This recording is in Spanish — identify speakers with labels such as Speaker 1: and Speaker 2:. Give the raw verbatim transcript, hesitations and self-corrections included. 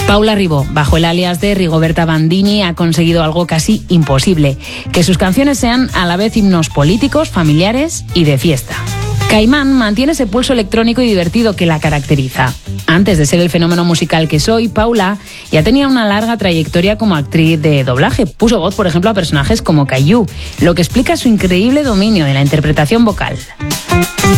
Speaker 1: Paula Ribó, bajo el alias de Rigoberta Bandini, ha conseguido algo casi imposible: que sus canciones sean a la vez himnos políticos, familiares y de fiesta. Caimán mantiene ese pulso electrónico y divertido que la caracteriza. Antes de ser el fenómeno musical que soy, Paula ya tenía una larga trayectoria como actriz de doblaje. Puso voz, por ejemplo, a personajes como Caillou, lo que explica su increíble dominio de la interpretación vocal.